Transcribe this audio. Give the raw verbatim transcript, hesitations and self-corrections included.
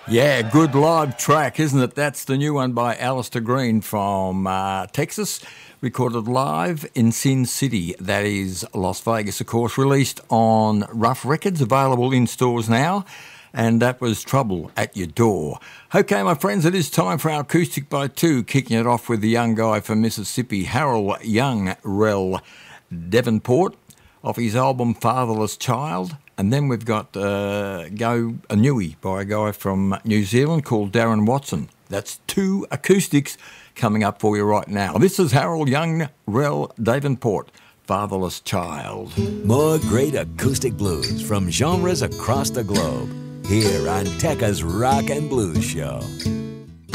Yeah, good live track, isn't it? That's the new one by Alistair Green from uh, Texas, recorded live in Sin City, that is Las Vegas, of course, released on Rough Records, available in stores now, and that was Trouble at Your Door. Okay, my friends, it is time for our Acoustic by Two, kicking it off with the young guy from Mississippi, Harold Young Rel Davenport, off his album Fatherless Child. And then we've got uh, Go a Newie by a guy from New Zealand called Darren Watson. That's two acoustics coming up for you right now. This is Harold Young Rel Davenport, Fatherless Child. More great acoustic blues from genres across the globe, here on Tekka's Rock and Blues Show.